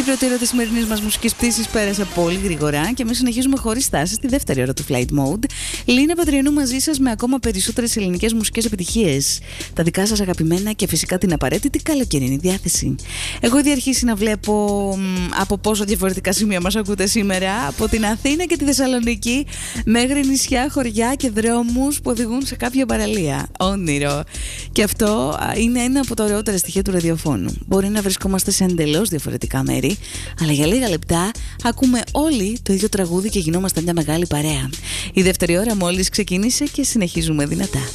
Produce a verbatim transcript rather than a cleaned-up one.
πρώτη ώρα της σημερινής μας μουσικής πτήσης πέρασε πολύ γρήγορα και εμείς συνεχίζουμε χωρίς στάση στη δεύτερη ώρα του Flight Mode. Λίνα Πατριανού μαζί σας με ακόμα περισσότερες ελληνικές μουσικές επιτυχίες. Τα δικά σας αγαπημένα και φυσικά την απαραίτητη καλοκαιρινή διάθεση. Έχω ήδη αρχίσει να βλέπω μ, από πόσο διαφορετικά σημεία μας ακούτε σήμερα, από την Αθήνα και τη Θεσσαλονίκη μέχρι νησιά, χωριά και δρόμους που οδηγούν σε κάποια παραλία. Όνειρο. Και αυτό είναι ένα από τα ωραιότερα στοιχεία του ραδιοφώνου. Μπορεί να βρισκόμαστε σε εντελώς διαφορετικά μέρη, αλλά για λίγα λεπτά ακούμε όλοι το ίδιο τραγούδι και γινόμαστε μια μεγάλη παρέα. Η δεύτερη ώρα μόλις ξεκίνησε και συνεχίζουμε δυνατά.